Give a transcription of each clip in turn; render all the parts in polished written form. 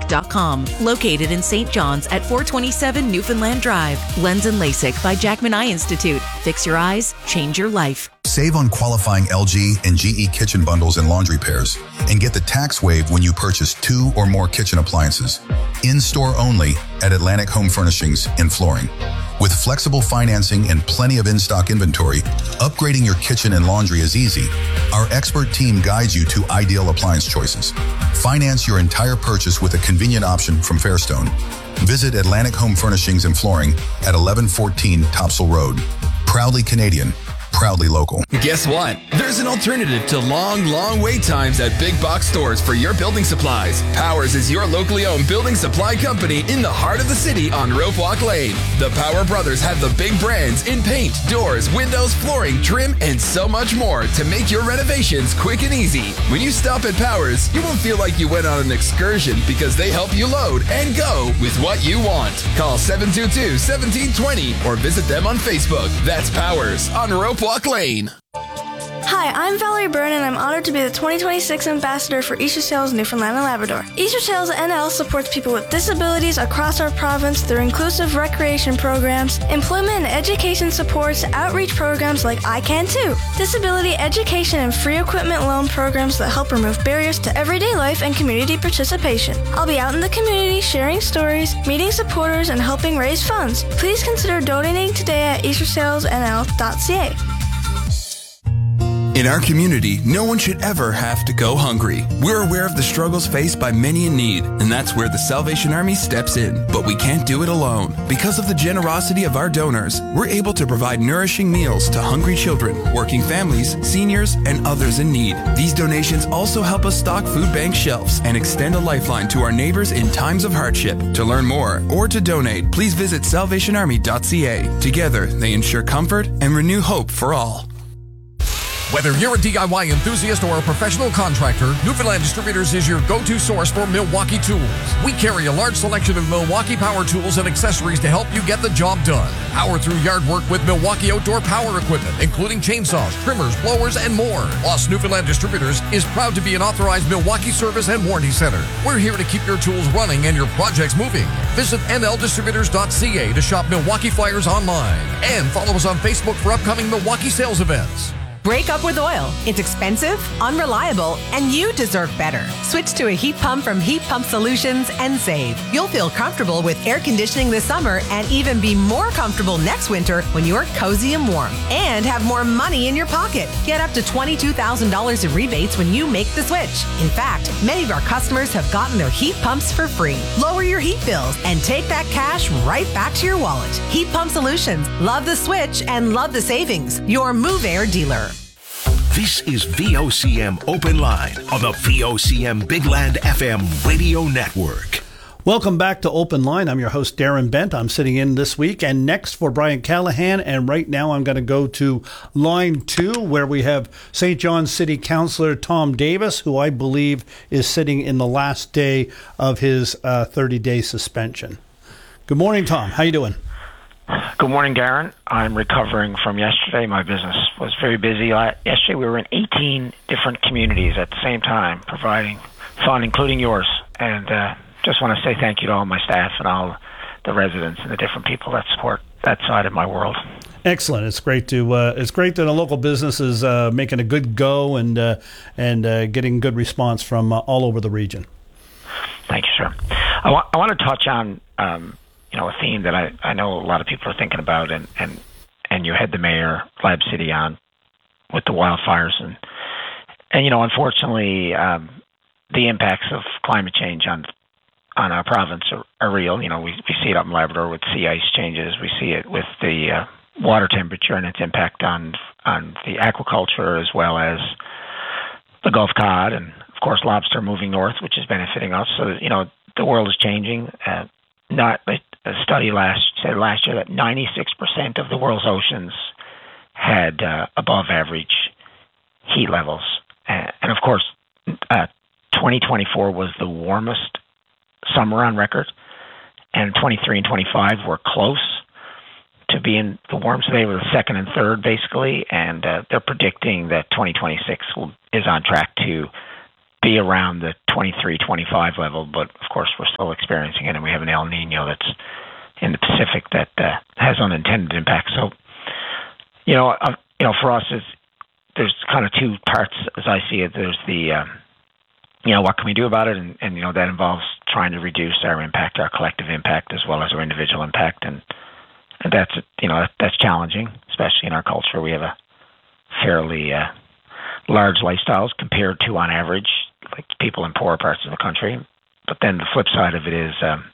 LensandLASIK.com. Located in St. John's at 427 Newfoundland Drive. Lens and LASIK by Jackman Eye Institute. Fix your eyes, change your life. Save on qualifying LG and GE kitchen bundles and laundry pairs, and get the tax waive when you purchase 2 or more kitchen appliances. In-store only at Atlantic Home Furnishings in Flooring. With flexible financing and plenty of in-stock inventory, upgrading your kitchen and laundry is easy. Our expert team guides you to ideal appliance choices. Finance your entire purchase with a convenient option from Fairstone. Visit Atlantic Home Furnishings and Flooring at 1114 Topsail Road. Proudly Canadian, proudly local. Guess what? There's an alternative to long wait times at big box stores for your building supplies. Powers is your locally owned building supply company in the heart of the city on Rope Walk Lane. The Power Brothers have the big brands in paint, doors, windows, flooring, trim, and so much more to make your renovations quick and easy. When you stop at Powers, you won't feel like you went on an excursion because they help you load and go with what you want. Call 722-1720 or visit them on Facebook. That's Powers on Rope Walk Lane. Hi, I'm Valerie Byrne, and I'm honored to be the 2026 Ambassador for Easter Sales Newfoundland and Labrador. Easter Sales NL supports people with disabilities across our province through inclusive recreation programs, employment and education supports, outreach programs like I Can Too, disability education and free equipment loan programs that help remove barriers to everyday life and community participation. I'll be out in the community sharing stories, meeting supporters, and helping raise funds. Please consider donating today at eastersalesnl.ca. In our community, no one should ever have to go hungry. We're aware of the struggles faced by many in need, and that's where the Salvation Army steps in. But we can't do it alone. Because of the generosity of our donors, we're able to provide nourishing meals to hungry children, working families, seniors, and others in need. These donations also help us stock food bank shelves and extend a lifeline to our neighbors in times of hardship. To learn more or to donate, please visit salvationarmy.ca. Together, they ensure comfort and renew hope for all. Whether you're a DIY enthusiast or a professional contractor, Newfoundland Distributors is your go-to source for Milwaukee tools. We carry a large selection of Milwaukee power tools and accessories to help you get the job done. Power through yard work with Milwaukee outdoor power equipment, including chainsaws, trimmers, blowers, and more. Plus, Newfoundland Distributors is proud to be an authorized Milwaukee service and warranty center. We're here to keep your tools running and your projects moving. Visit nldistributors.ca to shop Milwaukee flyers online. And follow us on Facebook for upcoming Milwaukee sales events. Break up with oil. It's expensive, unreliable, and you deserve better. Switch to a heat pump from Heat Pump Solutions and save. You'll feel comfortable with air conditioning this summer and even be more comfortable next winter when you're cozy and warm. And have more money in your pocket. Get up to $22,000 in rebates when you make the switch. In fact, many of our customers have gotten their heat pumps for free. Lower your heat bills and take that cash right back to your wallet. Heat Pump Solutions. Love the switch and love the savings. Your Move Air dealer. This is VOCM Open Line on the VOCM Big Land FM radio network. Welcome back to Open Line. I'm your host, Darren Bent. I'm sitting in this week and next for Brian Callahan. And right now I'm going to go to line 2 where we have St. John's City Councillor Tom Davis, who I believe is sitting in the last day of his 30-day suspension. Good morning, Tom. How you doing? Good morning, Darren. I'm recovering from yesterday. My business was very busy. Yesterday we were in 18 different communities at the same time, providing fun, including yours. And just want to say thank you to all my staff and all the residents and the different people that support that side of my world. Excellent. It's great that a local business is making a good go and getting good response from all over the region. Thank you, sir. I want to touch on a theme that I know a lot of people are thinking about, and you had the mayor, Lab City, on with the wildfires, and unfortunately, the impacts of climate change on our province are real. We see it up in Labrador with sea ice changes. We see it with the water temperature and its impact on the aquaculture as well as the Gulf cod, and of course lobster moving north, which is benefiting us. So the world is changing. A study said last year that 96% of the world's oceans had above average heat levels. And of course, 2024 was the warmest summer on record, and 23 and 25 were close to being the warmest. They were the second and third, basically, and they're predicting that 2026 is on track to be around the 23, 25 level, but of course we're still experiencing it, and we have an El Nino that's in the Pacific that has unintended impacts. So, for us, there's kind of two parts as I see it. There's the what can we do about it, and that involves trying to reduce our impact, our collective impact, as well as our individual impact, and that's challenging, especially in our culture. We have a fairly large lifestyles compared to, on average, like people in poorer parts of the country. But then the flip side of it is,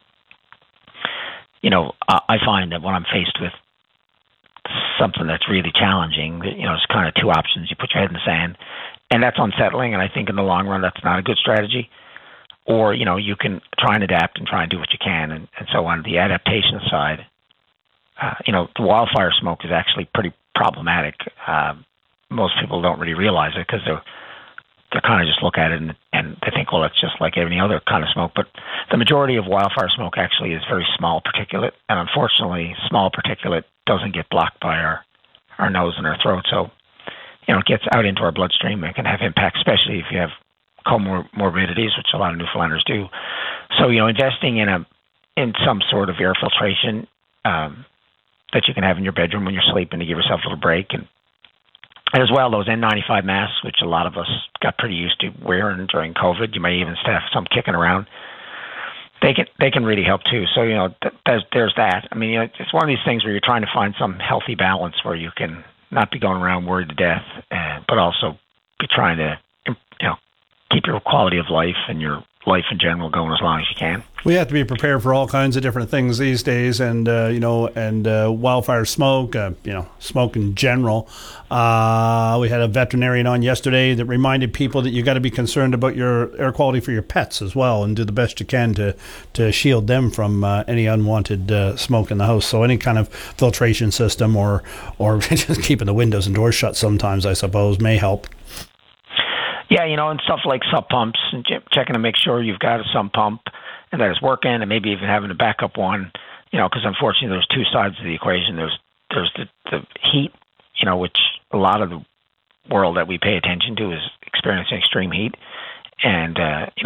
I find that when I'm faced with something that's really challenging, it's kind of two options. You put your head in the sand, and that's unsettling, and I think in the long run that's not a good strategy. Or, you can try and adapt and try and do what you can. And so on the adaptation side, the wildfire smoke is actually pretty problematic. Most people don't really realize it because they kind of just look at it and they think, well, it's just like any other kind of smoke. But the majority of wildfire smoke actually is very small particulate. And unfortunately, small particulate doesn't get blocked by our nose and our throat. So, it gets out into our bloodstream and can have impact, especially if you have comorbidities, which a lot of Newfoundlanders do. So, investing in some sort of air filtration that you can have in your bedroom when you're sleeping to give yourself a little break, and as well those N95 masks, which a lot of us got pretty used to wearing during COVID. You may even have some kicking around. They can really help too. So there's that. I mean, it's one of these things where you're trying to find some healthy balance where you can not be going around worried to death, but also be trying to keep your quality of life and your life in general going as long as you can. We have to be prepared for all kinds of different things these days, and wildfire smoke, smoke in general. We had a veterinarian on yesterday that reminded people that you got to be concerned about your air quality for your pets as well, and do the best you can to shield them from any unwanted smoke in the house. So any kind of filtration system or just keeping the windows and doors shut sometimes, I suppose, may help. Yeah, and stuff like sump pumps and checking to make sure you've got a sump pump and that it's working, and maybe even having a backup one, because unfortunately there's two sides of the equation. There's the heat, which a lot of the world that we pay attention to is experiencing extreme heat. And,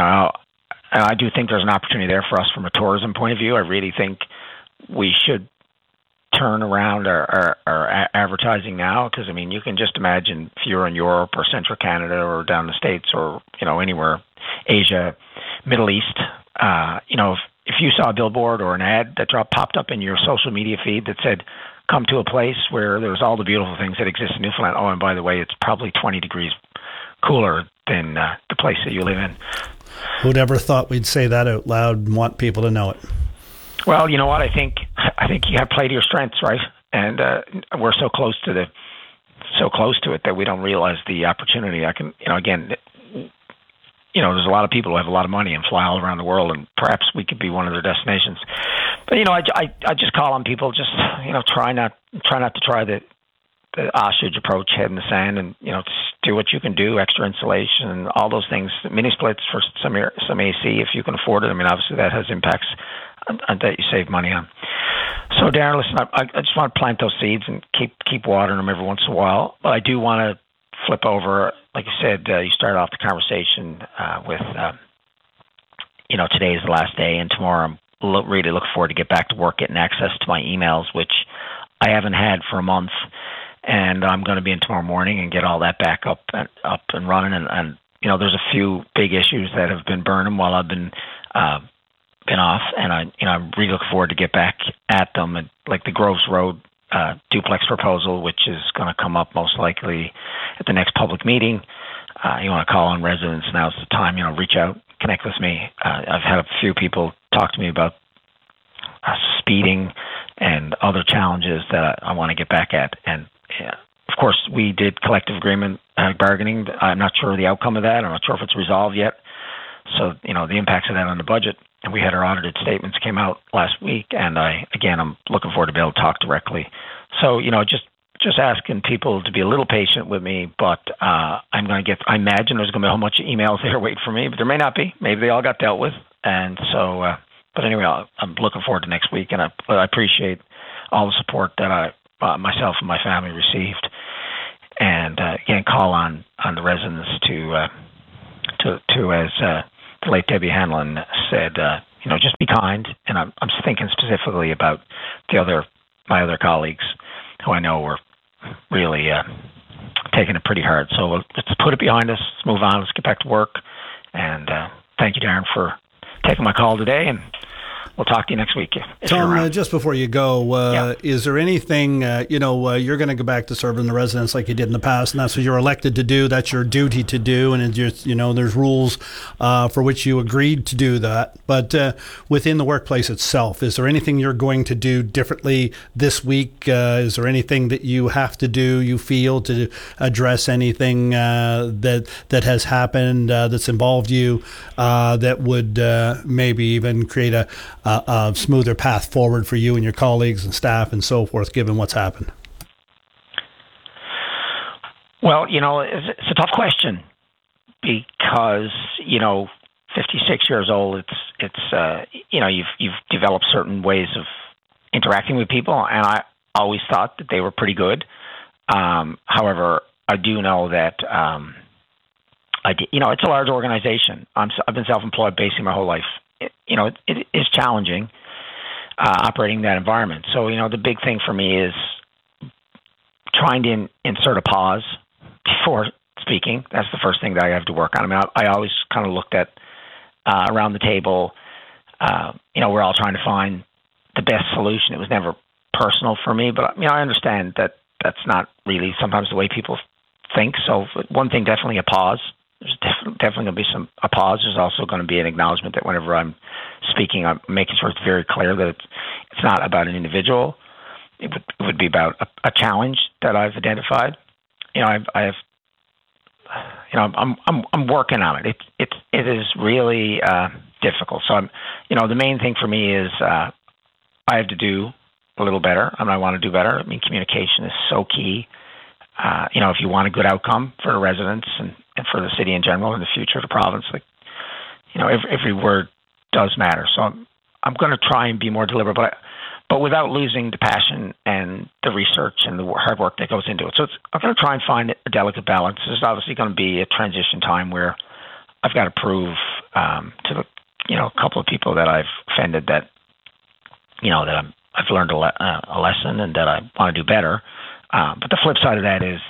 I do think there's an opportunity there for us from a tourism point of view. I really think we should turn around our advertising now, because you can just imagine if you're in Europe or Central Canada or down the States or anywhere, Asia, Middle East, if you saw a billboard or an ad that popped up in your social media feed that said, come to a place where there's all the beautiful things that exist in Newfoundland. Oh, and by the way, it's probably 20 degrees cooler than the place that you live in. Who'd ever thought we'd say that out loud and want people to know it? Well, you know what? I think you have to play to your strengths, right? And we're so close to it that we don't realize the opportunity. I can, there's a lot of people who have a lot of money and fly all around the world, and perhaps we could be one of their destinations. But I just call on people, just try not to try the ostrich approach, head in the sand, and just do what you can do, extra insulation and all those things. Mini splits for some AC if you can afford it. Obviously that has impacts that you save money on. So Darren, listen, I just want to plant those seeds and keep watering them every once in a while. But I do want to flip over, like you said, you started off the conversation with, today is the last day, and tomorrow I'm really looking forward to get back to work, getting access to my emails, which I haven't had for a month, and I'm going to be in tomorrow morning and get all that back up and running. And there's a few big issues that have been burning while I've been off, and I'm really looking forward to get back at them. And like the Groves Road duplex proposal, which is going to come up most likely at the next public meeting. You want to call on residents, now's the time. Reach out, connect with me. I've had a few people talk to me about speeding and other challenges that I want to get back at. And of course, we did collective agreement bargaining. I'm not sure the outcome of that. I'm not sure if it's resolved yet. So, the impacts of that on the budget. And we had our audited statements came out last week, and I'm looking forward to be able to talk directly. So, just asking people to be a little patient with me, but I imagine there's going to be a whole bunch of emails there waiting for me, but there may not be. Maybe they all got dealt with. And so, but anyway, I'm looking forward to next week, and I appreciate all the support that myself and my family received. And again, call on the residents to to as the late Debbie Hanlon said, just be kind. And I'm thinking specifically about my other colleagues who I know were really taking it pretty hard. So let's put it behind us. Let's move on. Let's get back to work. And thank you, Darren, for taking my call today. And we'll talk to you next week. Tom, just before you go, is there anything, you're going to go back to serving the residents like you did in the past, and that's what you're elected to do. That's your duty to do, and it's just, there's rules for which you agreed to do that. But within the workplace itself, is there anything you're going to do differently this week? Is there anything that you have to do, you feel, to address anything that has happened that's involved you that would maybe even create a smoother path forward for you and your colleagues and staff and so forth, given what's happened? Well, it's a tough question because, 56 years old, you've developed certain ways of interacting with people, and I always thought that they were pretty good. However, I do know that, it's a large organization. I've been self-employed basically my whole life. It is challenging operating that environment. So, the big thing for me is trying to insert a pause before speaking. That's the first thing that I have to work on. I mean, I always kind of looked at around the table, we're all trying to find the best solution. It was never personal for me, but, I understand that that's not really sometimes the way people think. So one thing, definitely a pause. There's definitely going to be a pause. There's also going to be an acknowledgement that whenever I'm speaking, I'm making sure it's very clear that it's not about an individual. It would be about a challenge that I've identified. I'm working on it. It is really difficult. So the main thing for me is I have to do a little better, and I want to do better. I mean, communication is so key. If you want a good outcome for the residents and for the city in general, in the future of the province, every word does matter. So I'm going to try and be more deliberate, but without losing the passion and the research and the hard work that goes into it. So I'm going to try and find a delicate balance. There's obviously going to be a transition time where I've got to prove to a couple of people that I've offended that I've learned a lesson and that I want to do better. But the flip side of that is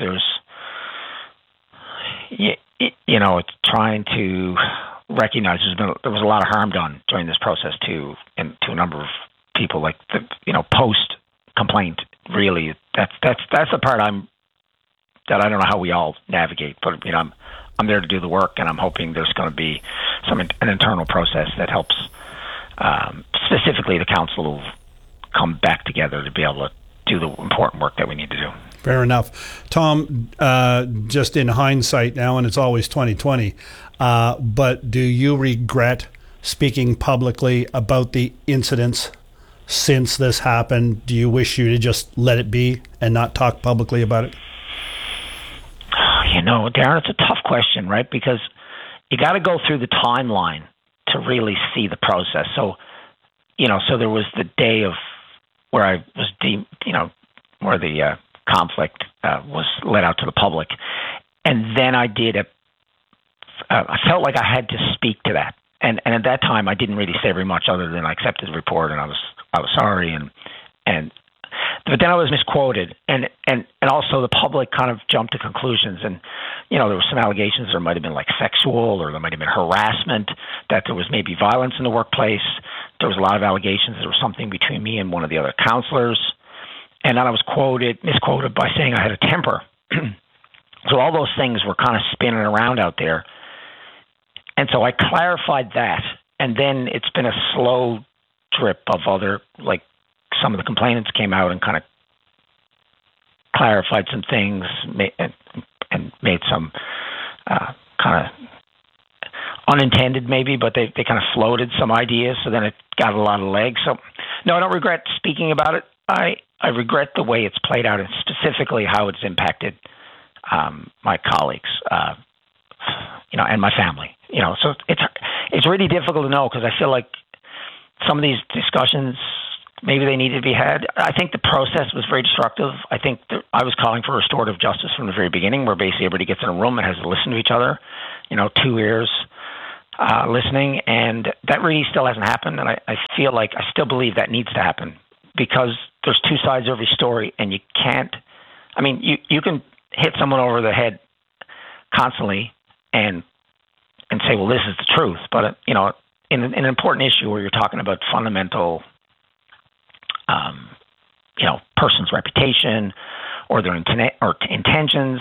it's trying to recognize there was a lot of harm done during this process too, and to a number of people. Like post complaint, really, that's the part that I don't know how we all navigate. But I'm there to do the work, and I'm hoping there's going to be an internal process that helps specifically the council will come back together to be able to do the important work that we need to do. Fair enough. Tom, just in hindsight now, and it's always 2020, but do you regret speaking publicly about the incidents since this happened? Do you wish you to just let it be and not talk publicly about it? Darren, it's a tough question, right? Because you got to go through the timeline to really see the process. So there was the day of where I was where the conflict was let out to the public. And then I I felt like I had to speak to that. And at that time, I didn't really say very much other than I accepted the report and I was sorry. But then I was misquoted. And also the public kind of jumped to conclusions. And, there were some allegations there might have been like sexual or there might have been harassment, that there was maybe violence in the workplace. There was a lot of allegations there was something between me and one of the other counselors. And then I was misquoted by saying I had a temper. So all those things were kind of spinning around out there. And so I clarified that. And then it's been a slow drip of some of the complainants came out and kind of clarified some things and made some kind of unintended maybe, but they kind of floated some ideas. So then it got a lot of legs. So no, I don't regret speaking about it. I regret the way it's played out and specifically how it's impacted my colleagues, and my family. So it's really difficult to know because I feel like some of these discussions maybe they needed to be had. I think the process was very destructive. I think I was calling for restorative justice from the very beginning, where basically everybody gets in a room and has to listen to each other, 2 ears listening, and that really still hasn't happened. And I feel like I still believe that needs to happen, because there's two sides to every story, and you can't. I mean, you can hit someone over the head constantly and say, well, this is the truth, but in an important issue where you're talking about fundamental, person's reputation or their intentions,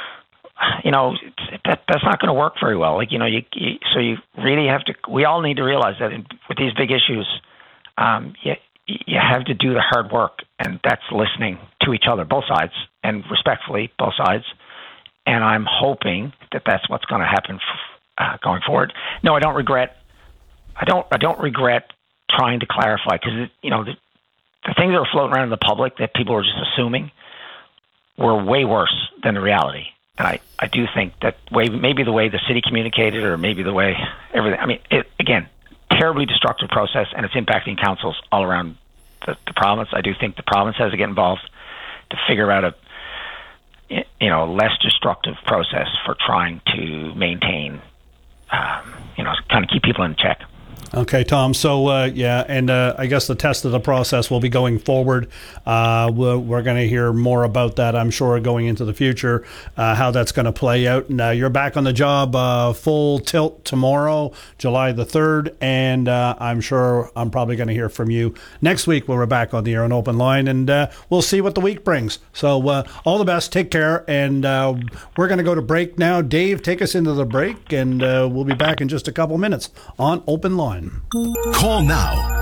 that's not going to work very well. So you really have to. We all need to realize that with these big issues, you have to do the hard work, and that's listening to each other, both sides, and respectfully, both sides. And I'm hoping that that's what's going to happen going forward. No, I don't regret. I don't regret trying to clarify, because the things that were floating around in the public that people were just assuming were way worse than the reality. And I do think that maybe the way the city communicated, or maybe the way everything. I mean, again, terribly destructive process, and it's impacting councils all around the province. I do think the province has to get involved to figure out a less destructive process for trying to maintain, kind of keep people in check. Okay, Tom. So, I guess the test of the process will be going forward. We're going to hear more about that, I'm sure, going into the future, how that's going to play out. And you're back on the job full tilt tomorrow, July the 3rd, and I'm sure I'm probably going to hear from you next week when we're back on the air on Open Line, and we'll see what the week brings. So, all the best. Take care, and we're going to go to break now. Dave, take us into the break, and we'll be back in just a couple minutes on Open Line. Call now,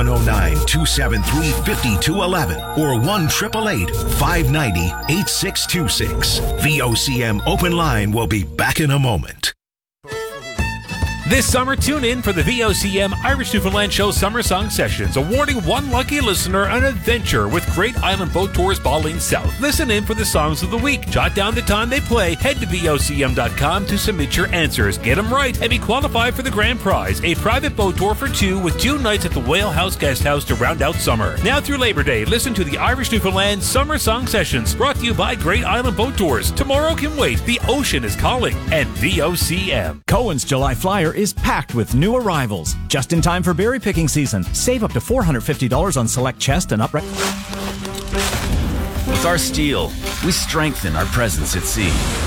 709-273-5211 or 1-888-590-8626. VOCM Open Line will be back in a moment. This summer, tune in for the VOCM Irish Newfoundland Show Summer Song Sessions, awarding one lucky listener an adventure with Great Island Boat Tours Baligne South. Listen in for the songs of the week. Jot down the time they play. Head to VOCM.com to submit your answers. Get them right and be qualified for the grand prize, a private boat tour for two with 2 nights at the Whale House Guest House to round out summer. Now through Labor Day, listen to the Irish Newfoundland Summer Song Sessions, brought to you by Great Island Boat Tours. Tomorrow can wait. The ocean is calling. And VOCM. Cohen's July Flyer is packed with new arrivals. Just in time for berry picking season. Save up to $450 on select chest and upright. With our steel, we strengthen our presence at sea.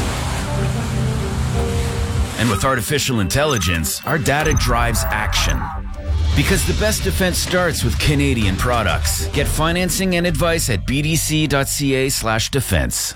And with artificial intelligence, our data drives action. Because the best defense starts with Canadian products. Get financing and advice at bdc.ca/defense.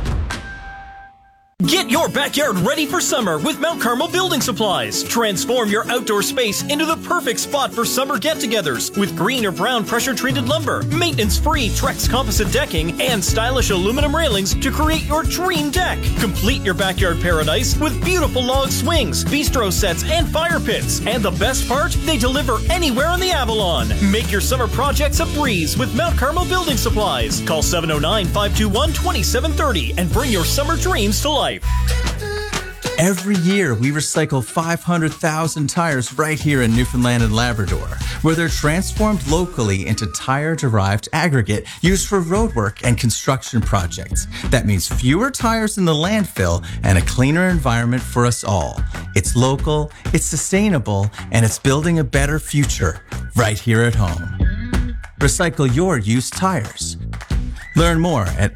Get your backyard ready for summer with Mount Carmel Building Supplies. Transform your outdoor space into the perfect spot for summer get-togethers with green or brown pressure-treated lumber, maintenance-free Trex composite decking, and stylish aluminum railings to create your dream deck. Complete your backyard paradise with beautiful log swings, bistro sets, and fire pits. And the best part, they deliver anywhere in the Avalon. Make your summer projects a breeze with Mount Carmel Building Supplies. Call 709-521-2730 and bring your summer dreams to life. Every year, we recycle 500,000 tires right here in Newfoundland and Labrador, where they're transformed locally into tire-derived aggregate used for roadwork and construction projects. That means fewer tires in the landfill and a cleaner environment for us all. It's local, it's sustainable, and it's building a better future right here at home. Recycle your used tires. Learn more at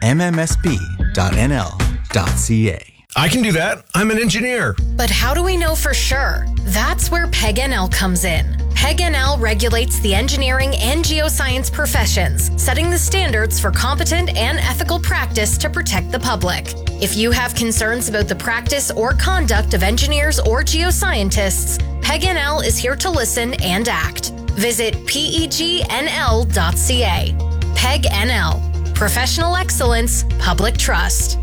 mmsb.nl.ca. I can do that. I'm an engineer. But how do we know for sure? That's where PEG-NL comes in. PEG-NL regulates the engineering and geoscience professions, setting the standards for competent and ethical practice to protect the public. If you have concerns about the practice or conduct of engineers or geoscientists, PEG-NL is here to listen and act. Visit PEGNL.ca. PEG-NL. Professional excellence, public trust.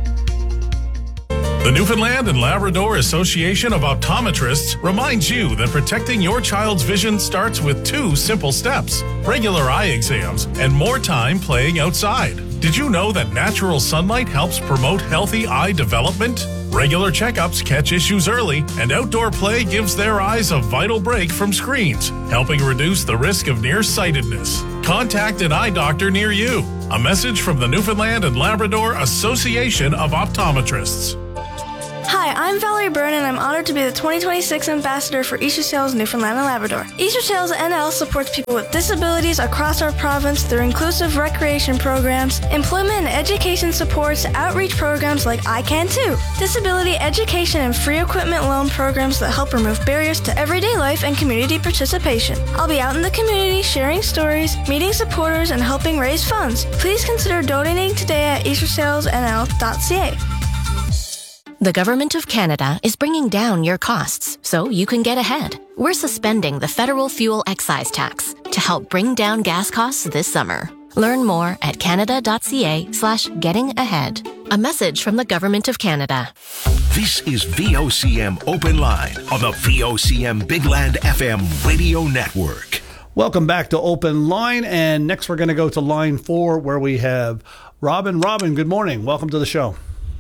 The Newfoundland and Labrador Association of Optometrists reminds you that protecting your child's vision starts with 2 simple steps: regular eye exams and more time playing outside. Did you know that natural sunlight helps promote healthy eye development? Regular checkups catch issues early, and outdoor play gives their eyes a vital break from screens, helping reduce the risk of nearsightedness. Contact an eye doctor near you. A message from the Newfoundland and Labrador Association of Optometrists. Hi, I'm Valerie Byrne, and I'm honored to be the 2026 Ambassador for East Sales, Newfoundland and Labrador. East Sales NL supports people with disabilities across our province through inclusive recreation programs, employment and education supports, outreach programs like I Can Too, disability education and free equipment loan programs that help remove barriers to everyday life and community participation. I'll be out in the community sharing stories, meeting supporters, and helping raise funds. Please consider donating today at eastersalesnl.ca. The Government of Canada is bringing down your costs so you can get ahead. We're suspending the federal fuel excise tax to help bring down gas costs this summer. Learn more at canada.ca/gettingahead. A message from the Government of Canada. This is VOCM Open Line on the VOCM Bigland FM radio network. Welcome back to Open Line, and next we're going to go to line 4 where we have Robin. Robin, good morning. Welcome to the show.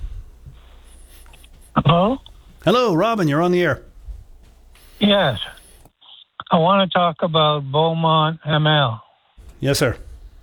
Hello? Hello, Robin. You're on the air. Yes. I want to talk about Beaumont ML. Yes, sir.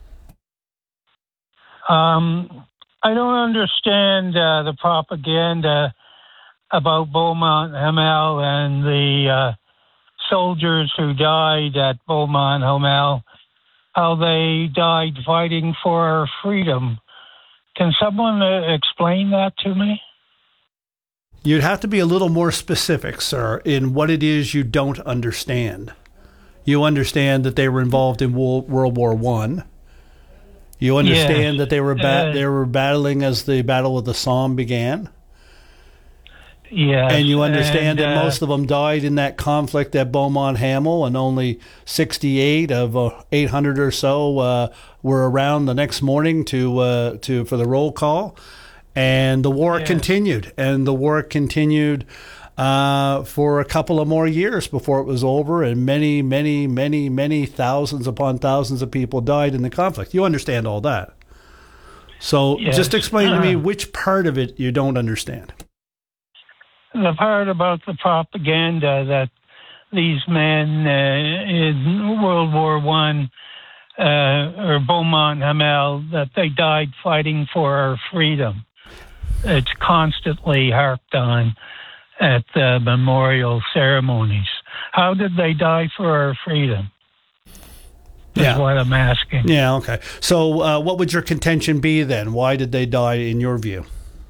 I don't understand the propaganda about Beaumont ML and the soldiers who died at Beaumont ML, how they died fighting for our freedom. Can someone explain that to me? You'd have to be a little more specific, sir, in what it is you don't understand. You understand that they were involved in World War I. You understand that they were battling as the Battle of the Somme began. Yes. And you understand that most of them died in that conflict at Beaumont Hamel, and only 68 of 800 or so were around the next morning for the roll call. And the war continued, and the war continued for a couple of more years before it was over, and many, many, many, many thousands upon thousands of people died in the conflict. You understand all that. So just explain to me which part of it you don't understand. The part about the propaganda that these men in World War I or Beaumont Hamel, that they died fighting for our freedom. It's constantly harped on at the memorial ceremonies. How did they die for our freedom? Is what I'm asking. Yeah, okay. So what would your contention be then? Why did they die in your view?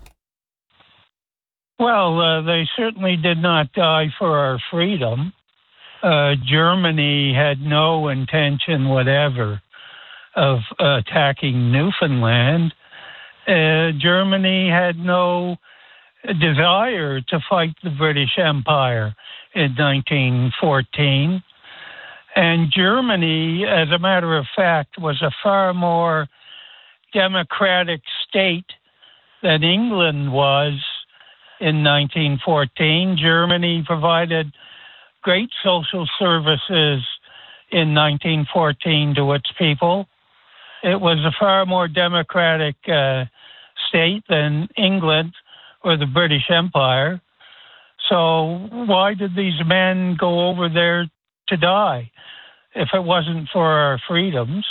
Well, they certainly did not die for our freedom. Germany had no intention whatever of attacking Newfoundland. Germany had no desire to fight the British Empire in 1914. And Germany, as a matter of fact, was a far more democratic state than England was in 1914. Germany provided great social services in 1914 to its people. It was a far more democratic state than England or the British Empire. So why did these men go over there to die if it wasn't for our freedoms?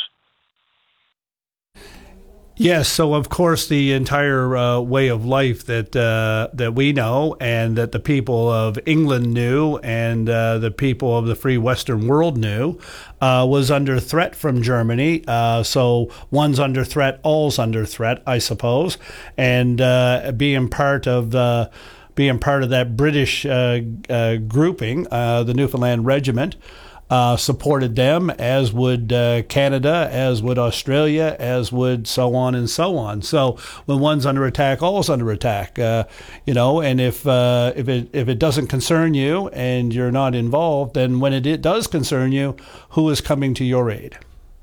Yes, so of course the entire way of life that we know and that the people of England knew and the people of the free Western world knew was under threat from Germany. So one's under threat, all's under threat, I suppose. And being part of that British grouping, the Newfoundland Regiment, supported them, as would Canada, as would Australia, as would so on and so on. So when one's under attack, all's under attack. And if it doesn't concern you and you're not involved, then when it does concern you, who is coming to your aid?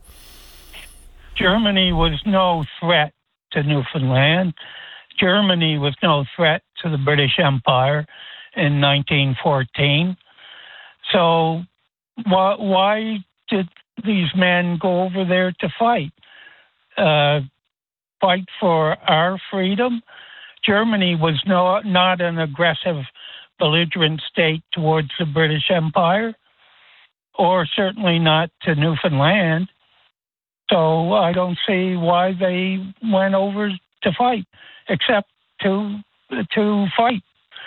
Germany was no threat to Newfoundland. Germany was no threat to the British Empire in 1914. So why did these men go over there to fight? Fight for our freedom? Germany was not an aggressive, belligerent state towards the British Empire, or certainly not to Newfoundland. So I don't see why they went over to fight, except to fight.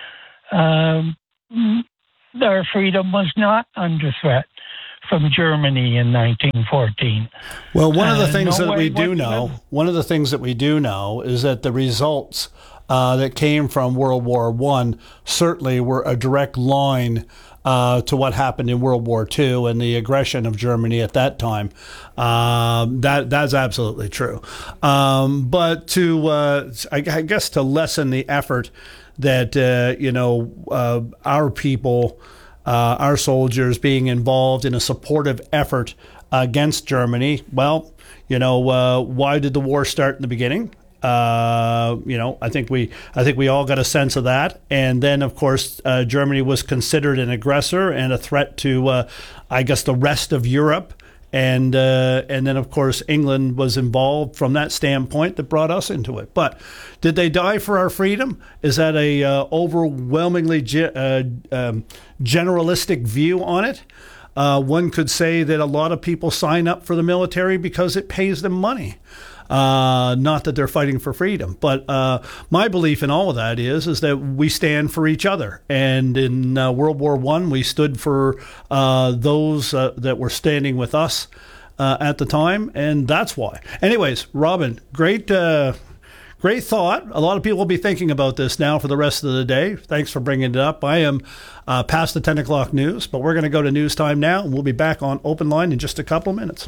Their freedom was not under threat from Germany in 1914. Well, one of the things that we do know is that the results that came from World War I certainly were a direct line to what happened in World War II and the aggression of Germany at that time. That's absolutely true. But I guess to lessen the effort that our people, our soldiers being involved in a supportive effort against Germany. Well, why did the war start in the beginning? I think we all got a sense of that. And then, of course, Germany was considered an aggressor and a threat to, the rest of Europe. And then, of course, England was involved from that standpoint that brought us into it. But did they die for our freedom? Is that a overwhelmingly generalistic view on it? One could say that a lot of people sign up for the military because it pays them money. Not that they're fighting for freedom, but my belief in all of that is that we stand for each other. And in World War I, we stood for those that were standing with us at the time, and that's why. Anyways, Robin, great thought. A lot of people will be thinking about this now for the rest of the day. Thanks for bringing it up. I am past the 10 o'clock news, but we're going to go to news time now, and we'll be back on Open Line in just a couple of minutes.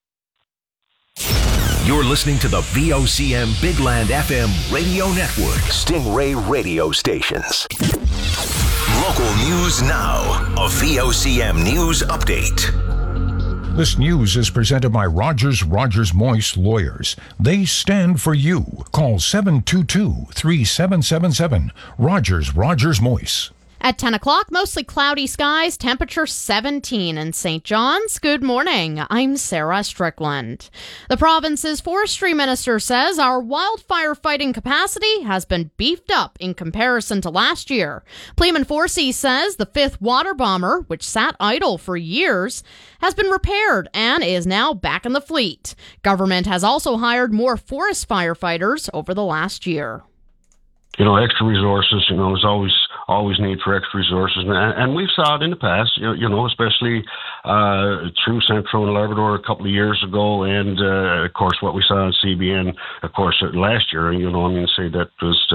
You're listening to the VOCM Big Land FM radio network. Stingray radio stations. Local news now. A VOCM news update. This news is presented by Rogers Moyse Lawyers. They stand for you. Call 722-3777. Rogers Moyse. At 10 o'clock, mostly cloudy skies, temperature 17 in St. John's. Good morning. I'm Sarah Strickland. The province's forestry minister says our wildfire fighting capacity has been beefed up in comparison to last year. Pleeman Forsey says the 5th water bomber, which sat idle for years, has been repaired and is now back in the fleet. Government has also hired more forest firefighters over the last year. Extra resources, there's always need for extra resources. And we've saw it in the past, especially through Central and Labrador a couple of years ago. And, of course, what we saw in CBN, of course, last year, say that was,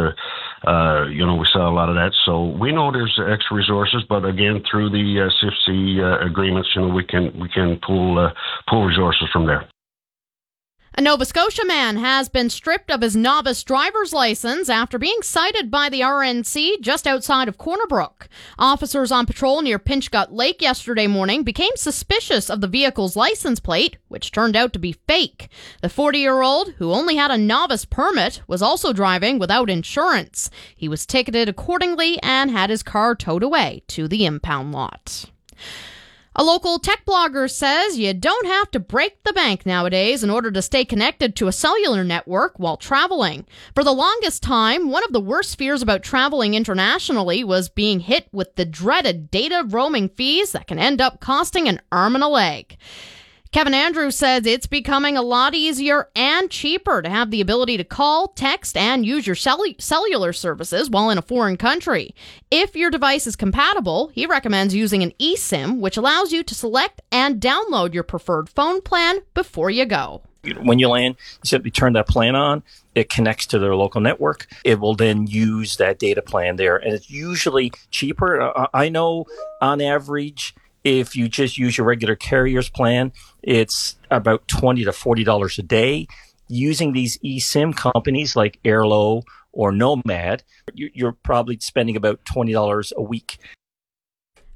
we saw a lot of that. So we know there's extra resources, but again, through the CFC agreements, we can pull resources from there. A Nova Scotia man has been stripped of his novice driver's license after being cited by the RNC just outside of Corner Brook. Officers on patrol near Pinchgut Lake yesterday morning became suspicious of the vehicle's license plate, which turned out to be fake. The 40-year-old, who only had a novice permit, was also driving without insurance. He was ticketed accordingly and had his car towed away to the impound lot. A local tech blogger says you don't have to break the bank nowadays in order to stay connected to a cellular network while traveling. For the longest time, one of the worst fears about traveling internationally was being hit with the dreaded data roaming fees that can end up costing an arm and a leg. Kevin Andrews says it's becoming a lot easier and cheaper to have the ability to call, text, and use your cellular services while in a foreign country. If your device is compatible, he recommends using an eSIM, which allows you to select and download your preferred phone plan before you go. When you land, you simply turn that plan on. It connects to their local network. It will then use that data plan there, and it's usually cheaper. I know on average, if you just use your regular carrier's plan, it's about $20 to $40 a day. Using these eSIM companies like Airlo or Nomad, you're probably spending about $20 a week.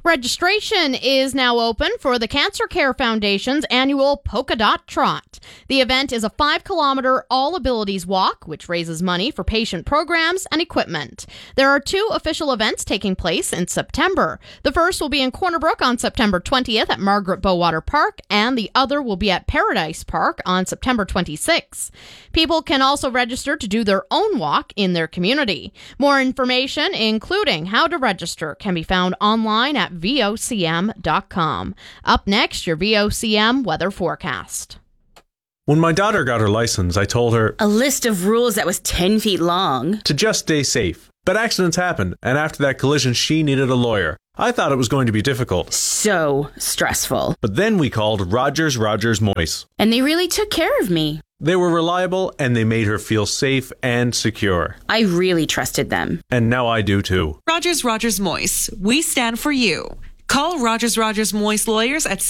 Registration is now open for the Cancer Care Foundation's annual Polka Dot Trot. The event is a 5-kilometer all-abilities walk, which raises money for patient programs and equipment. There are 2 official events taking place in September. The first will be in Corner Brook on September 20th at Margaret Bowater Park, and the other will be at Paradise Park on September 26th. People can also register to do their own walk in their community. More information, including how to register, can be found online at VOCM.com. Up next, your VOCM weather forecast. When my daughter got her license, I told her a list of rules that was 10 feet long to just stay safe. But accidents happen, and after that collision, she needed a lawyer. I thought it was going to be difficult. So stressful. But then we called Rogers Moyse. And they really took care of me. They were reliable, and they made her feel safe and secure. I really trusted them. And now I do too. Rogers Moyse. We stand for you. Call Rogers Moyse Lawyers at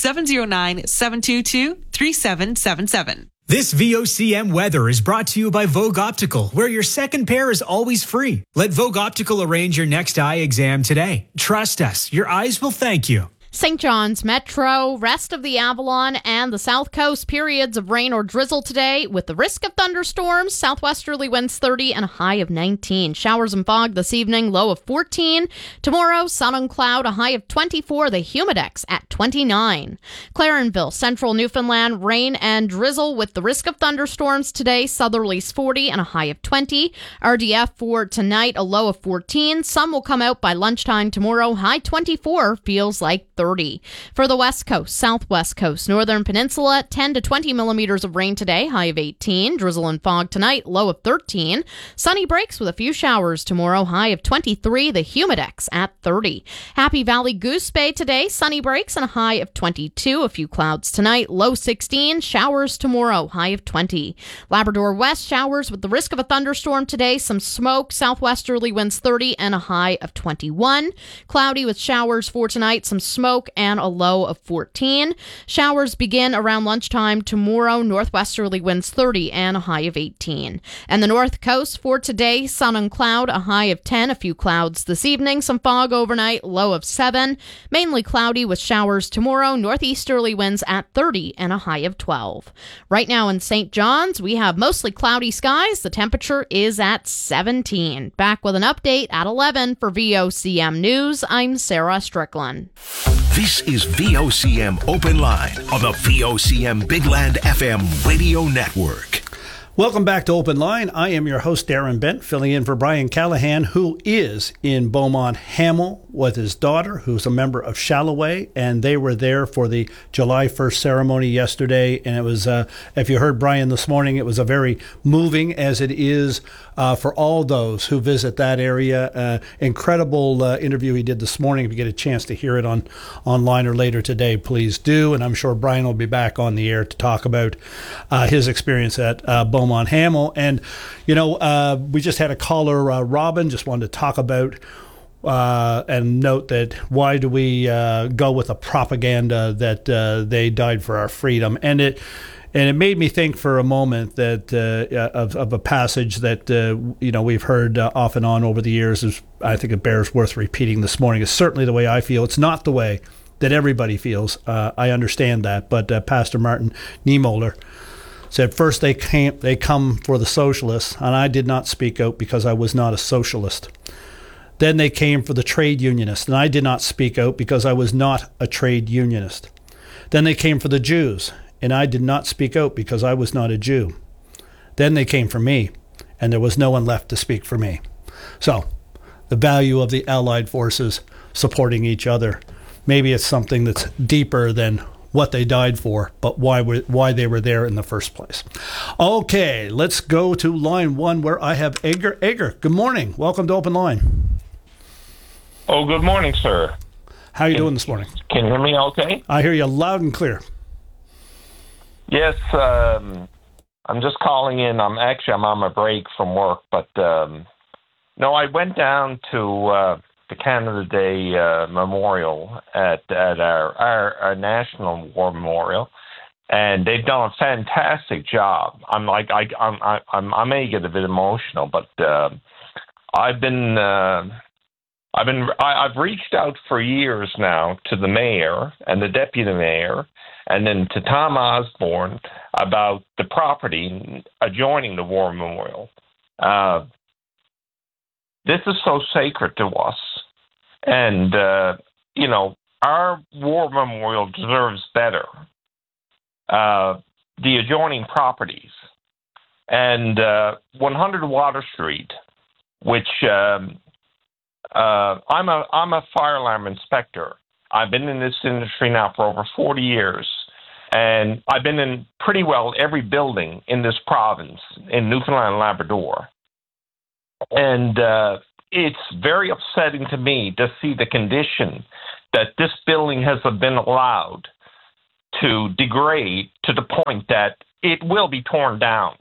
709-722-3777. This VOCM weather is brought to you by Vogue Optical, where your second pair is always free. Let Vogue Optical arrange your next eye exam today. Trust us, your eyes will thank you. St. John's Metro, rest of the Avalon, and the South Coast, periods of rain or drizzle today with the risk of thunderstorms, southwesterly winds 30 and a high of 19. Showers and fog this evening, low of 14. Tomorrow, sun and cloud, a high of 24. The Humidex at 29. Clarenville, central Newfoundland, rain and drizzle with the risk of thunderstorms today, southerlies 40 and a high of 20. RDF for tonight, a low of 14. Sun will come out by lunchtime tomorrow, high 24, feels like 30. For the West Coast, Southwest Coast, Northern Peninsula, 10 to 20 millimeters of rain today, high of 18. Drizzle and fog tonight, low of 13. Sunny breaks with a few showers tomorrow, high of 23. The Humidex at 30. Happy Valley Goose Bay today, sunny breaks and a high of 22. A few clouds tonight, low 16. Showers tomorrow, high of 20. Labrador West, showers with the risk of a thunderstorm today. Some smoke, southwesterly winds 30 and a high of 21. Cloudy with showers for tonight, some smoke and a low of 14. Showers begin around lunchtime tomorrow. Northwesterly winds 30 and a high of 18. And the North Coast for today, sun and cloud, a high of 10. A few clouds this evening, some fog overnight, low of 7. Mainly cloudy with showers tomorrow. Northeasterly winds at 30 and a high of 12. Right now in St. John's, we have mostly cloudy skies. The temperature is at 17. Back with an update at 11 for VOCM News. I'm Sarah Strickland. This is VOCM Open Line on the VOCM Big Land FM radio network. Welcome back to Open Line. I am your host, Darren Bent, filling in for Brian Callahan, who is in Beaumont Hamel with his daughter, who's a member of Shalloway, and they were there for the July 1st ceremony yesterday. And it was, if you heard Brian this morning, it was a very moving, as it is for all those who visit that area. Incredible interview he did this morning. If you get a chance to hear it online or later today, please do. And I'm sure Brian will be back on the air to talk about his experience at Beaumont Hamel. And, you know, we just had a caller, Robin, just wanted to talk about and note that why do we go with the propaganda that they died for our freedom? And it made me think for a moment that of a passage that we've heard off and on over the years. I think it bears worth repeating this morning. It's certainly the way I feel. It's not the way that everybody feels. I understand that, but Pastor Martin Niemöller said, first they come for the socialists, and I did not speak out because I was not a socialist. Then they came for the trade unionists, and I did not speak out because I was not a trade unionist. Then they came for the Jews, and I did not speak out because I was not a Jew. Then they came for me, and there was no one left to speak for me. So, the value of the Allied forces supporting each other. Maybe it's something that's deeper than what they died for, but why they were there in the first place. Okay, let's go to line one where I have Edgar. Edgar, good morning. Welcome to Open Line. Oh, good morning, sir. How are you doing this morning? Can you hear me okay? I hear you loud and clear. Yes, I'm just calling in. I'm on my break from work, but no, I went down to the Canada Day Memorial at our National War Memorial, and they've done a fantastic job. I may get a bit emotional, but I've been I've reached out for years now to the mayor and the deputy mayor, and then to Tom Osborne about the property adjoining the War Memorial. This is so sacred to us, and our War Memorial deserves better. The adjoining properties, and 100 Water Street, which I'm a fire alarm inspector. I've been in this industry now for over 40 years, and I've been in pretty well every building in this province in Newfoundland and Labrador. And it's very upsetting to me to see the condition that this building has been allowed to degrade to the point that it will be torn down.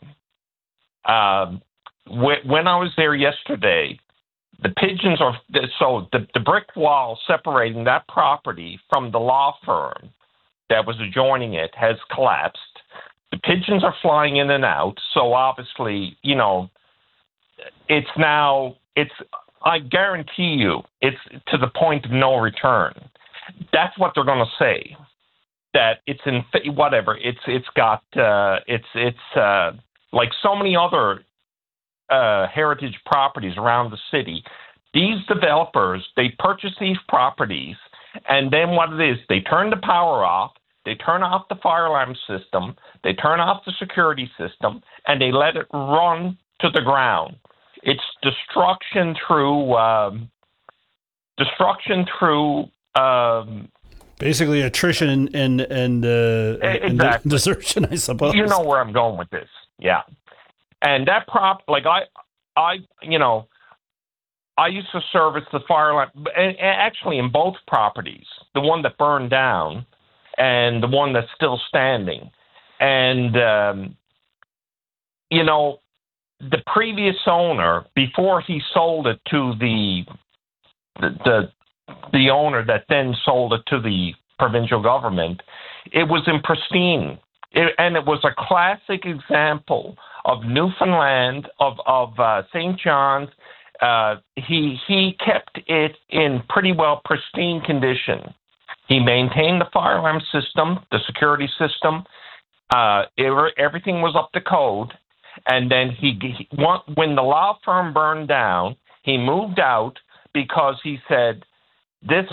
When I was there yesterday, the pigeons are, so the brick wall separating that property from the law firm that was adjoining it has collapsed. The pigeons are flying in and out. So obviously, I guarantee you, it's to the point of no return. That's what they're going to say. That it's in whatever. It's like so many other heritage properties around the city. These developers, they purchase these properties, and then what it is, they turn the power off, they turn off the fire alarm system, they turn off the security system, and they let it run to the ground. It's destruction through basically attrition and exactly. desertion, I suppose. You know where I'm going with this, yeah. And that I used to service the fire alarm, and actually in both properties, the one that burned down and the one that's still standing. And the previous owner, before he sold it to the owner that then sold it to the provincial government, it was in pristine. And it was a classic example of Newfoundland, of St. John's. He kept it in pretty well pristine condition. He maintained the fire alarm system, the security system. Everything was up to code. And then when the law firm burned down, he moved out because he said, this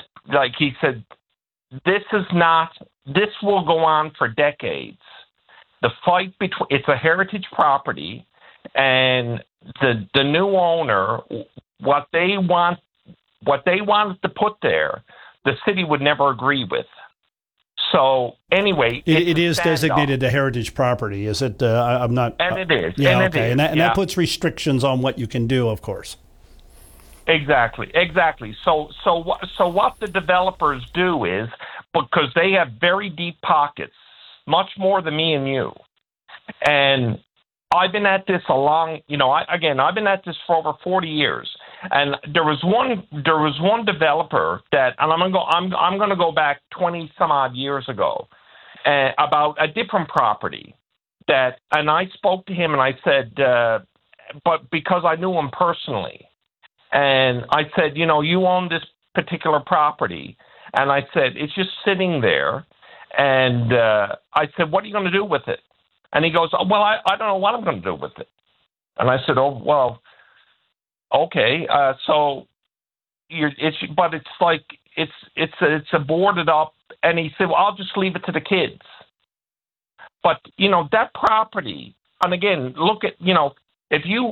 will go on for decades. The fight between, it's a heritage property, and the new owner, what they wanted to put there, the city would never agree with. So anyway, it is designated a heritage property, is it? I'm not. And it is. Yeah, and okay, it is. and that puts restrictions on what you can do, of course. Exactly. So what the developers do is, because they have very deep pockets, much more than me and you, and I've been at this I've been at this for over 40 years, and there was one developer that, and I'm going to go back 20 some odd years ago, about a different property that, and I spoke to him and I said, but because I knew him personally, and I said, you own this particular property, and I said, it's just sitting there, and I said, what are you going to do with it? And he goes, oh, well, I don't know what I'm going to do with it. And I said, oh, well, okay. So it's a boarded up. And he said, well, I'll just leave it to the kids. But, that property, and again, look at, if you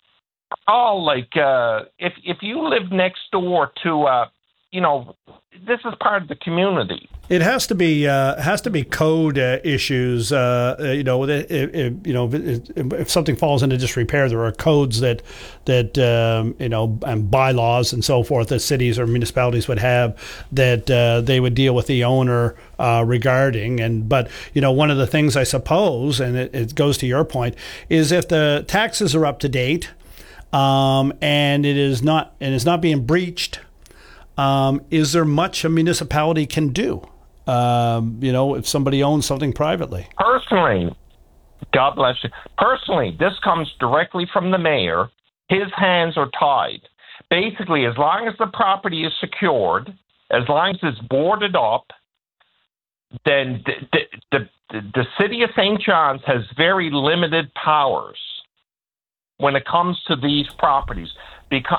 if you live next door to, this is part of the community. It has to be code issues. If something falls into disrepair, there are codes that and bylaws and so forth that cities or municipalities would have that they would deal with the owner regarding. But one of the things, I suppose, and it goes to your point, is if the taxes are up to date, and it's not being breached. Is there much a municipality can do? If somebody owns something privately. Personally, God bless you. Personally, this comes directly from the mayor. His hands are tied basically, as long as the property is secured, as long as it's boarded up, then the city of St. John's has very limited powers when it comes to these properties, because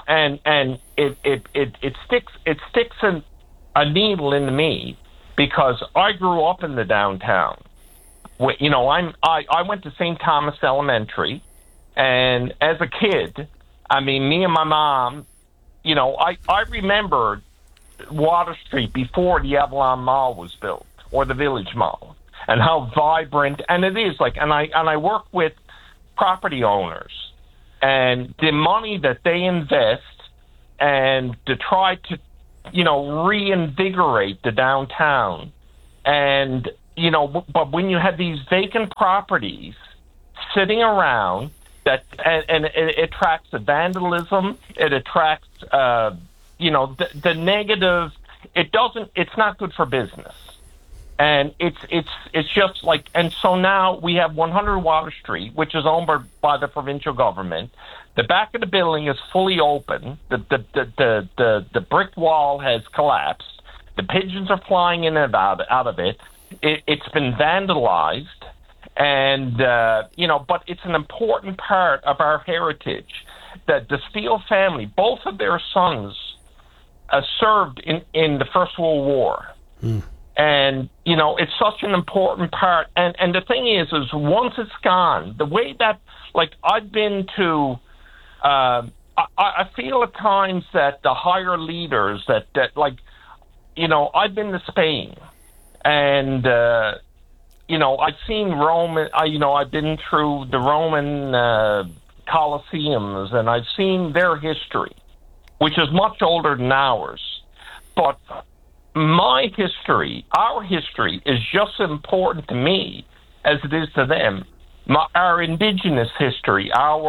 it sticks a needle in me, because I grew up in the downtown. You know, I went to St. Thomas Elementary, and as a kid, I mean, me and my mom, you know, I remember Water Street before the Avalon Mall was built, or the Village Mall, and how vibrant, and it is like, and I work with property owners, and the money that they invest and to try to, you know, reinvigorate the downtown, and, you know, but when you have these vacant properties sitting around, that and it attracts the vandalism, it attracts, you know, the negative. It's not good for business. And it's just like, and so now we have 100 Water Street, which is owned by the provincial government. The back of the building is fully open. The brick wall has collapsed. The pigeons are flying in and out of it. It's been vandalized, and you know, but it's an important part of our heritage. That the Steele family, both of their sons, served in the First World War. And, you know, it's such an important part. And the thing is once it's gone, the way that, like, I've been to, I feel at times that the higher leaders that like, you know, I've been to Spain, and, you know, I've seen Rome, you know, I've been through the Roman Colosseums, and I've seen their history, which is much older than ours. But my history, our history, is just as important to me as it is to them. Our indigenous history,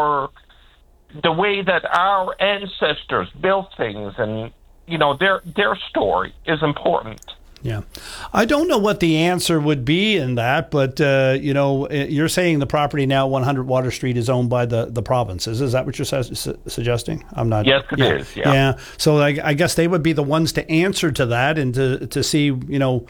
the way that our ancestors built things, and, you know, their story is important. Yeah. I don't know what the answer would be in that, but, you know, you're saying the property now, 100 Water Street, is owned by the provinces. Is that what you're suggesting? I'm not. Yes, it is. Yeah. Yeah. So I guess they would be the ones to answer to that, and to see, you know,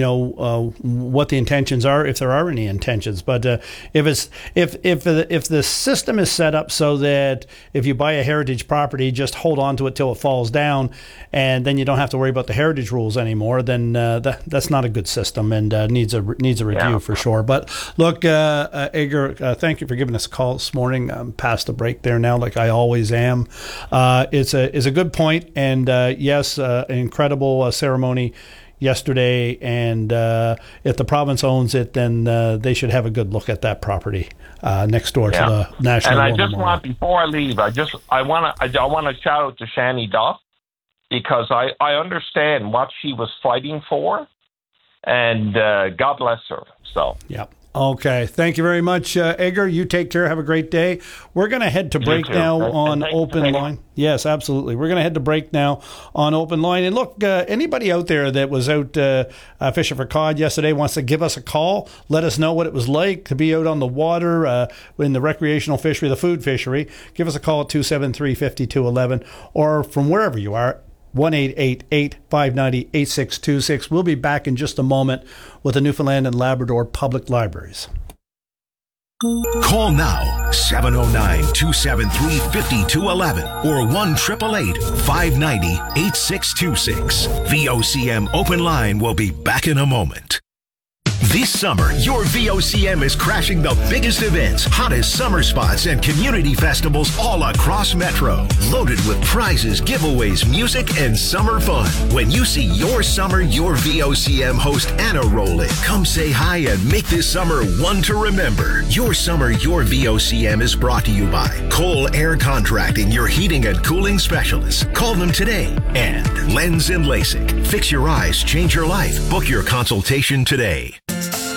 what the intentions are, if there are any intentions. But if the system is set up so that if you buy a heritage property, just hold on to it till it falls down, and then you don't have to worry about the heritage rules anymore, then that's not a good system, and needs a review for sure. But look, Edgar, thank you for giving us a call this morning. I'm past the break there now, like I always am. It's a good point, and yes, an incredible ceremony yesterday, and if the province owns it, then they should have a good look at that property next door to the National. And I just want, before I leave, I want to shout out to Shani Duff, because I understand what she was fighting for, and God bless her. So yeah. Okay. Thank you very much, Edgar. You take care. Have a great day. We're going to head to break now on Open Line. Yes, absolutely. We're going to head to break now on Open Line. And look, anybody out there that was out fishing for cod yesterday wants to give us a call. Let us know what it was like to be out on the water in the recreational fishery, the food fishery. Give us a call at 273-5211, or from wherever you are, 1-888-590-8626. We'll be back in just a moment with the Newfoundland and Labrador Public Libraries. Call now, 709-273-5211 or 1-888-590-8626. VOCM Open Line will be back in a moment. This summer, your VOCM is crashing the biggest events, hottest summer spots, and community festivals all across Metro. Loaded with prizes, giveaways, music, and summer fun. When you see your summer, your VOCM host Anna roll in, come say hi and make this summer one to remember. Your summer, your VOCM is brought to you by Cole Air Contracting, your heating and cooling specialists. Call them today. And Lens and LASIK. Fix your eyes, change your life. Book your consultation today.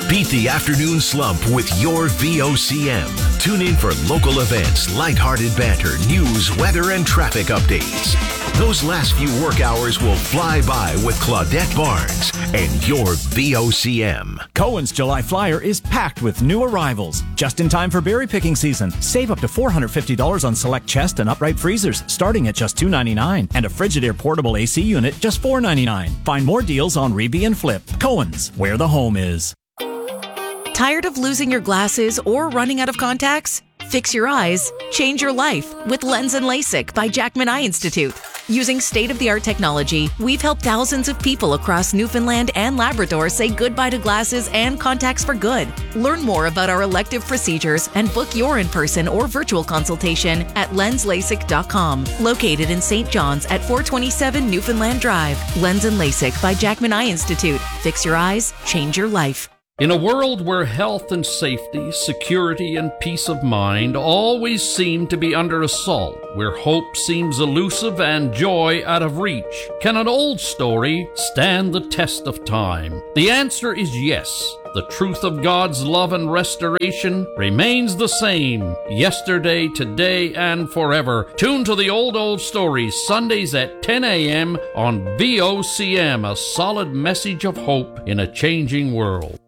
Beat the afternoon slump with your VOCM. Tune in for local events, lighthearted banter, news, weather, and traffic updates. Those last few work hours will fly by with Claudette Barnes and your VOCM. Cohen's July Flyer is packed with new arrivals. Just in time for berry picking season. Save up to $450 on select chest and upright freezers, starting at just $299. And a Frigidaire portable AC unit, just $499. Find more deals on Reby and Flip. Cohen's, where the home is. Tired of losing your glasses or running out of contacts? Fix your eyes, change your life with Lens and LASIK by Jackman Eye Institute. Using state-of-the-art technology, we've helped thousands of people across Newfoundland and Labrador say goodbye to glasses and contacts for good. Learn more about our elective procedures and book your in-person or virtual consultation at lenslasik.com. Located in St. John's at 427 Newfoundland Drive. Lens and LASIK by Jackman Eye Institute. Fix your eyes, change your life. In a world where health and safety, security and peace of mind always seem to be under assault, where hope seems elusive and joy out of reach, can an old story stand the test of time? The answer is yes. The truth of God's love and restoration remains the same, yesterday, today, and forever. Tune to the old stories Sundays at 10 a.m. on VOCM, a solid message of hope in a changing world.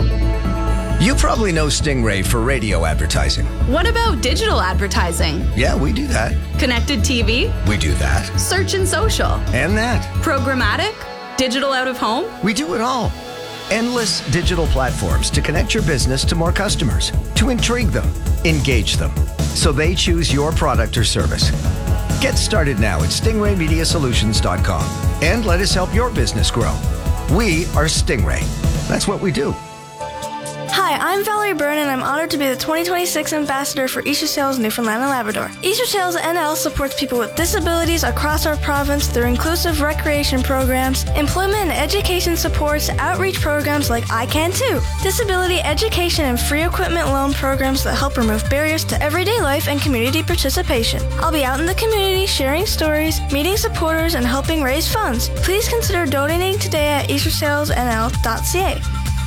You probably know Stingray for radio advertising. What about digital advertising? Yeah, we do that. Connected TV? We do that. Search and social? And that. Programmatic? Digital out of home? We do it all. Endless digital platforms to connect your business to more customers, to intrigue them, engage them, so they choose your product or service. Get started now at stingraymediasolutions.com and let us help your business grow. We are Stingray. That's what we do. Hi, I'm Valerie Byrne, and I'm honored to be the 2026 Ambassador for Easter Sales Newfoundland and Labrador. Easter Sales NL supports people with disabilities across our province through inclusive recreation programs, employment and education supports, outreach programs like I Can Too, disability education and free equipment loan programs that help remove barriers to everyday life and community participation. I'll be out in the community sharing stories, meeting supporters, and helping raise funds. Please consider donating today at eastersalesnl.ca.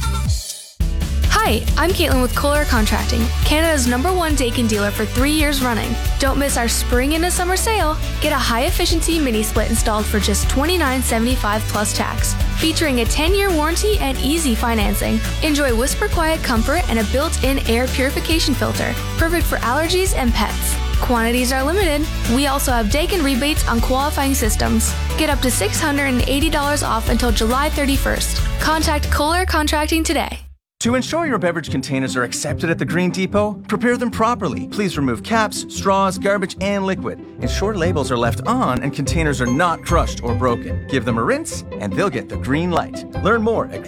Hi, I'm Caitlin with Kohler Contracting, Canada's #1 Daikin dealer for 3 years running. Don't miss our spring into summer sale. Get a high-efficiency mini-split installed for just $29.75 plus tax, featuring a 10-year warranty and easy financing. Enjoy whisper quiet comfort and a built-in air purification filter, perfect for allergies and pets. Quantities are limited. We also have Daikin rebates on qualifying systems. Get up to $680 off until July 31st. Contact Kohler Contracting today. To ensure your beverage containers are accepted at the Green Depot, prepare them properly. Please remove caps, straws, garbage, and liquid. Ensure labels are left on and containers are not crushed or broken. Give them a rinse, and they'll get the green light. Learn more at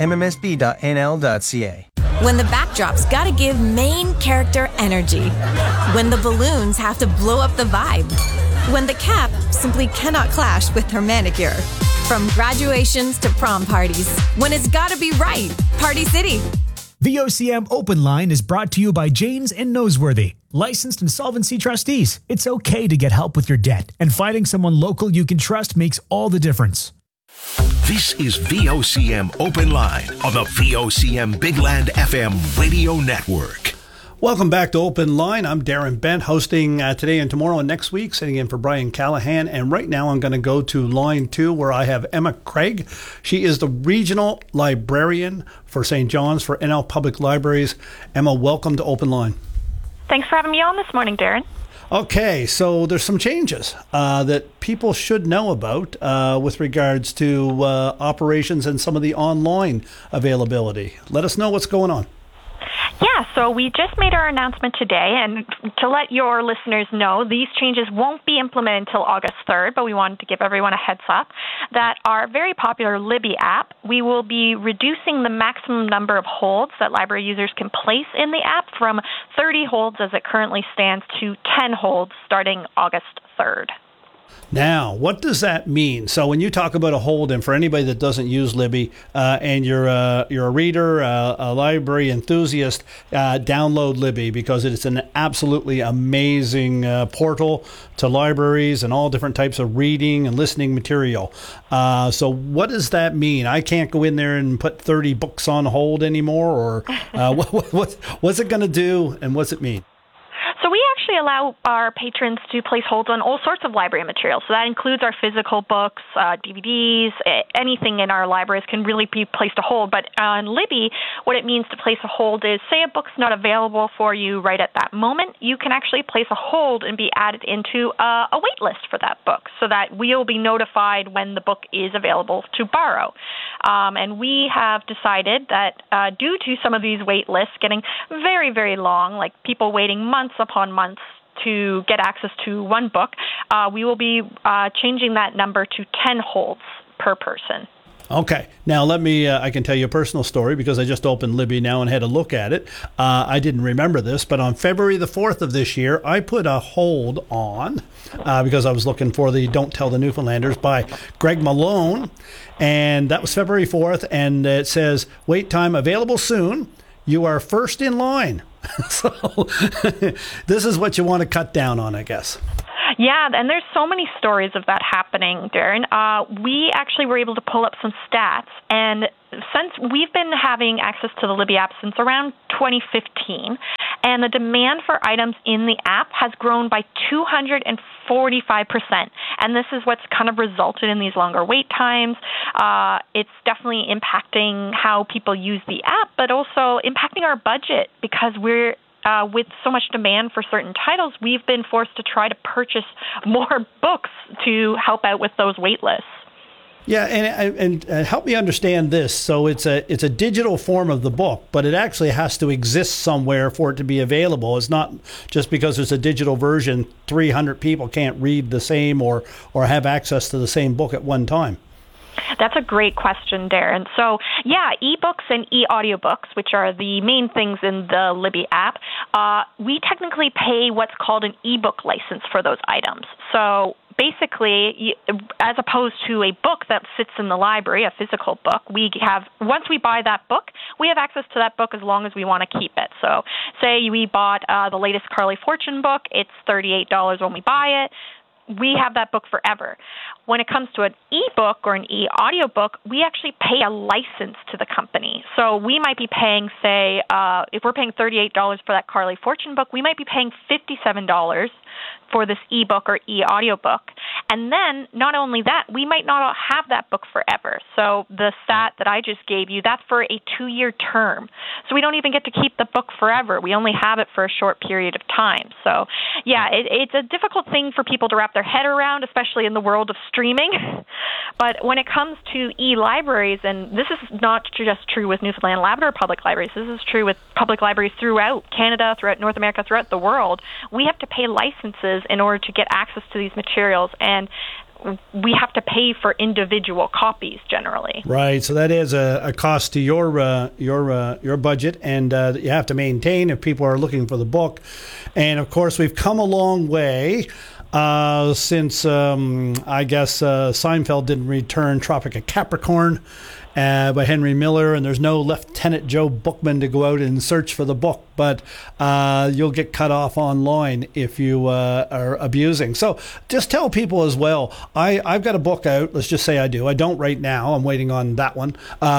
mmsb.nl.ca. When the backdrop's gotta give main character energy. When the balloons have to blow up the vibe. When the cap simply cannot clash with her manicure. From graduations to prom parties. When it's gotta be right. Party City. VOCM Open Line is brought to you by Janes and Noseworthy, licensed insolvency trustees. It's okay to get help with your debt, and finding someone local you can trust makes all the difference. This is VOCM Open Line on the VOCM Bigland FM radio network. Welcome back to Open Line. I'm Darren Bent, hosting today and tomorrow and next week, sitting in for Brian Callahan. And right now I'm going to go to line 2 where I have Emma Craig. She is the regional librarian for St. John's for NL Public Libraries. Emma, welcome to Open Line. Thanks for having me on this morning, Darren. Okay, so there's some changes that people should know about with regards to operations and some of the online availability. Let us know what's going on. Yeah, so we just made our announcement today, and to let your listeners know, these changes won't be implemented until August 3rd, but we wanted to give everyone a heads up that our very popular Libby app, we will be reducing the maximum number of holds that library users can place in the app from 30 holds as it currently stands to 10 holds starting August 3rd. Now, what does that mean? So when you talk about a hold, and for anybody that doesn't use Libby, and you're a reader, a library enthusiast, download Libby because it's an absolutely amazing portal to libraries and all different types of reading and listening material. So what does that mean? I can't go in there and put 30 books on hold anymore, or what's it going to do, and what's it mean? So we actually allow our patrons to place holds on all sorts of library materials. So that includes our physical books, DVDs, anything in our libraries can really be placed a hold. But on Libby, what it means to place a hold is, say a book's not available for you right at that moment, you can actually place a hold and be added into a wait list for that book so that we'll be notified when the book is available to borrow. And we have decided that due to some of these wait lists getting very, very long, like people waiting months upon months to get access to one book, we will be changing that number to 10 holds per person. Okay. Now, let me, I can tell you a personal story because I just opened Libby now and had a look at it. I didn't remember this, but on February the 4th of this year, I put a hold on because I was looking for the Don't Tell the Newfoundlanders by Greg Malone. And that was February 4th. And it says, wait time available soon. You are first in line. So this is what you want to cut down on, I guess. Yeah, and there's so many stories of that happening, Darren. We actually were able to pull up some stats, and since we've been having access to the Libby app since around 2015, and the demand for items in the app has grown by 245%. And this is what's kind of resulted in these longer wait times. It's definitely impacting how people use the app, but also impacting our budget because we're with so much demand for certain titles, we've been forced to try to purchase more books to help out with those wait lists. Yeah, and help me understand this. So it's a digital form of the book, but it actually has to exist somewhere for it to be available. It's not just because it's a digital version, 300 people can't read the same or have access to the same book at one time. That's a great question, Darren. So, yeah, ebooks and e-audiobooks, which are the main things in the Libby app, we technically pay what's called an ebook license for those items. So basically, as opposed to a book that sits in the library, a physical book, once we buy that book, we have access to that book as long as we want to keep it. So say we bought the latest Carly Fortune book, it's $38 when we buy it. We have that book forever. When it comes to an e-book or an e-audiobook, we actually pay a license to the company. So we might be paying, say, if we're paying $38 for that Carly Fortune book, we might be paying $57 for this e-book or e-audiobook. And then, not only that, we might not have that book forever. So the stat that I just gave you, that's for a 2-year term. So we don't even get to keep the book forever. We only have it for a short period of time. So, yeah, it's a difficult thing for people to wrap their head around, especially in the world of streaming. But when it comes to e-libraries, and this is not just true with Newfoundland and Labrador public libraries, this is true with public libraries throughout Canada, throughout North America, throughout the world, we have to pay licenses in order to get access to these materials, and we have to pay for individual copies generally. Right, so that is a cost to your budget, and you have to maintain if people are looking for the book. And of course, we've come a long way since I guess Seinfeld didn't return Tropic of Capricorn by Henry Miller, and there's no Lieutenant Joe Bookman to go out and search for the book, but you'll get cut off online if you are abusing. So just tell people as well, I've got a book out. Let's just say I do. I don't right now. I'm waiting on that one.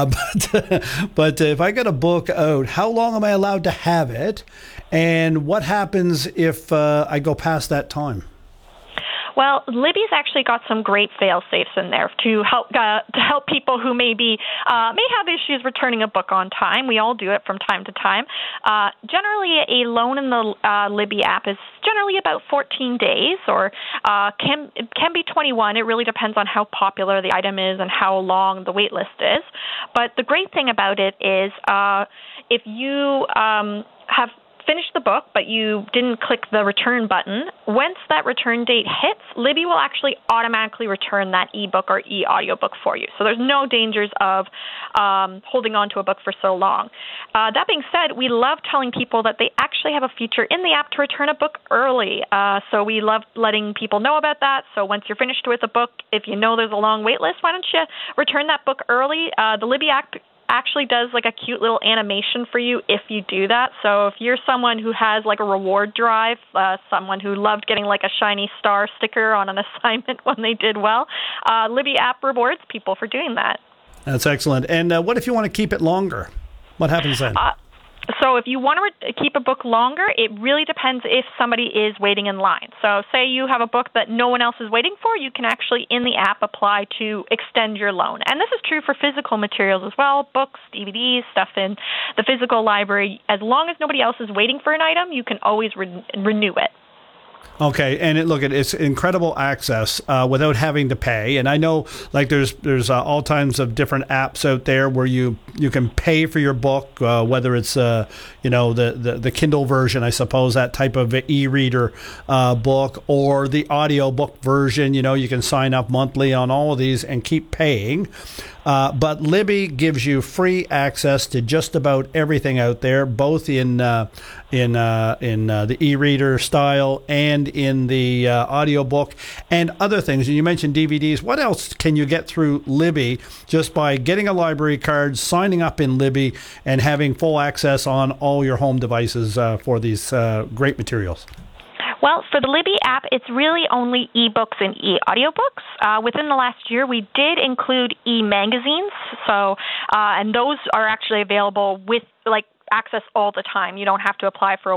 But if I got a book out, how long am I allowed to have it? And what happens if I go past that time? Well, Libby's actually got some great fail-safes in there to help people who may have issues returning a book on time. We all do it from time to time. Generally, a loan in the Libby app is generally about 14 days, or can be 21. It really depends on how popular the item is and how long the wait list is. But the great thing about it is if you have finished the book, but you didn't click the return button, once that return date hits, Libby will actually automatically return that ebook or e-audiobook for you. So there's no dangers of holding on to a book for so long. That being said, we love telling people that they actually have a feature in the app to return a book early. So we love letting people know about that. So once you're finished with a book, if you know there's a long wait list, why don't you return that book early? The Libby app actually does like a cute little animation for you if you do that. So if you're someone who has like a reward drive, someone who loved getting like a shiny star sticker on an assignment when they did well, Libby app rewards people for doing that. That's excellent. And what if you want to keep it longer? What happens then? So if you want to keep a book longer, it really depends if somebody is waiting in line. So say you have a book that no one else is waiting for, you can actually in the app apply to extend your loan. And this is true for physical materials as well, books, DVDs, stuff in the physical library. As long as nobody else is waiting for an item, you can always renew it. Okay, and it's incredible access without having to pay. And I know, like, there's all kinds of different apps out there where you can pay for your book, whether it's the Kindle version, I suppose, that type of e-reader book, or the audio book version. You can sign up monthly on all of these and keep paying. But Libby gives you free access to just about everything out there, both in the e-reader style and in the audiobook and other things. And you mentioned DVDs. What else can you get through Libby just by getting a library card, signing up in Libby, and having full access on all your home devices for these great materials? Well, for the Libby app, it's really only ebooks and e-audiobooks. Within the last year, we did include e-magazines, and those are actually available with access all the time. You don't have to apply for a